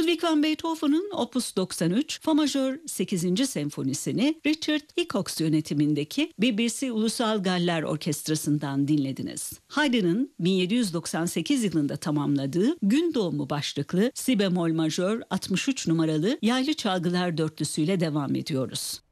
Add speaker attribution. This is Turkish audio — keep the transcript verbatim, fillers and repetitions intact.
Speaker 1: Ludwig van Beethoven'ın Opus doksan üç Fa majör sekizinci senfonisini Richard Hickox yönetimindeki B B C Ulusal Galler Orkestrası'ndan dinlediniz. Haydn'ın bin yedi yüz doksan sekiz yılında tamamladığı Gün Doğumu başlıklı Si bemol majör altmış üç numaralı yaylı çalgılar dörtlüsüyle devam ediyoruz.